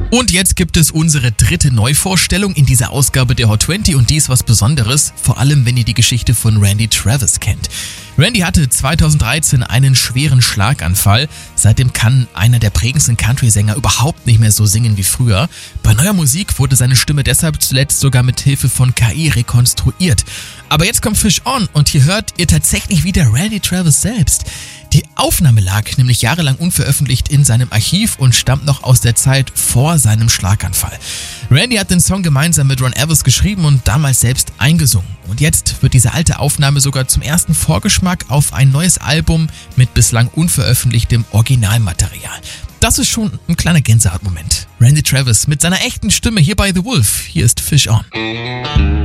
Und jetzt gibt es unsere dritte Neuvorstellung in dieser Ausgabe der Hot 20 und die ist was Besonderes, vor allem wenn ihr die Geschichte von Randy Travis kennt. Randy hatte 2013 einen schweren Schlaganfall. Seitdem kann einer der prägendsten Country-Sänger überhaupt nicht mehr so singen wie früher. Bei neuer Musik wurde seine Stimme deshalb zuletzt sogar mit Hilfe von KI rekonstruiert. Aber jetzt kommt Fish On und hier hört ihr tatsächlich wieder Randy Travis selbst. Die Aufnahme lag nämlich jahrelang unveröffentlicht in seinem Archiv und stammt noch aus der Zeit vor seinem Schlaganfall. Randy hat den Song gemeinsam mit Ron Evers geschrieben und damals selbst eingesungen. Und jetzt wird diese alte Aufnahme sogar zum ersten Vorgeschmack auf ein neues Album mit bislang unveröffentlichtem Originalmaterial. Das ist schon ein kleiner Gänsehautmoment. Randy Travis mit seiner echten Stimme hier bei The Wolf. Hier ist Fish On.